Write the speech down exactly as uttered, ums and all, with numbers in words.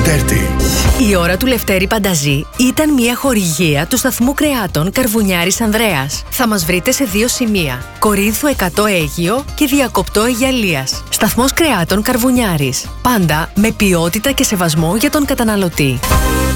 Dirty. Η ώρα του Λευτέρη Πανταζή ήταν μια χορηγία του σταθμού κρεάτων Καρβουνιάρης Ανδρέας. Θα μας βρείτε σε δύο σημεία: Κορίνθου εκατό Αίγυο και Διακοπτό Αιγιαλίας. Σταθμός κρεάτων Καρβουνιάρης. Πάντα με ποιότητα και σεβασμό για τον καταναλωτή.